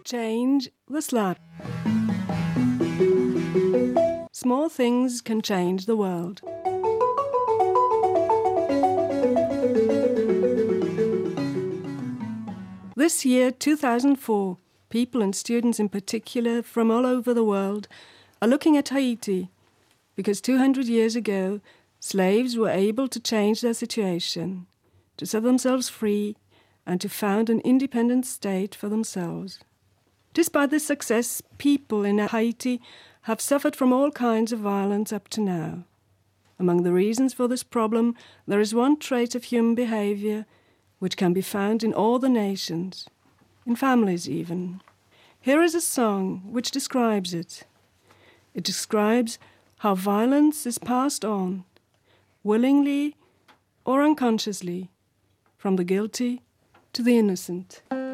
Change the slap. Small things can change the world. This year, 2004, people and students in particular from all over the world are looking at Haiti because 200 years ago, slaves were able to change their situation, to set themselves free and to found an independent state for themselves. Despite this success, people in Haiti have suffered from all kinds of violence up to now. Among the reasons for this problem, there is one trait of human behavior which can be found in all the nations, in families even. Here is a song which describes it. It describes how violence is passed on, willingly or unconsciously, from the guilty to the innocent.